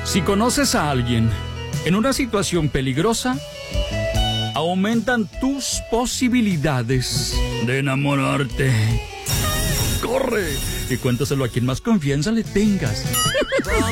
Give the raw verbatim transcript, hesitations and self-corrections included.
Si conoces a alguien en una situación peligrosa, aumentan tus posibilidades de enamorarte. ¡Corre! Y cuéntaselo a quien más confianza le tengas.